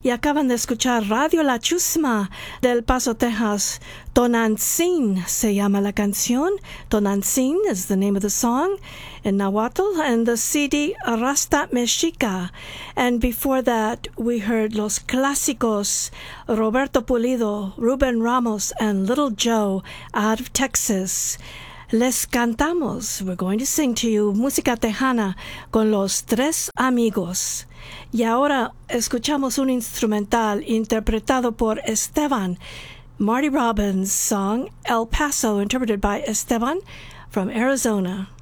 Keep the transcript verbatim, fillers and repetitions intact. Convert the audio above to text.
Y acaban de escuchar Radio La Chusma del Paso, Texas. Tonantzin se llama la canción. Tonantzin is the name of the song in Nahuatl, and the C D Rasta Mexica. And before that, we heard Los Clásicos, Roberto Pulido, Ruben Ramos, and Little Joe out of Texas. Les cantamos, we're going to sing to you música tejana con Los Tres Amigos. Y ahora escuchamos un instrumental interpretado por Esteban, Marty Robbins' song El Paso, interpreted by Esteban from Arizona.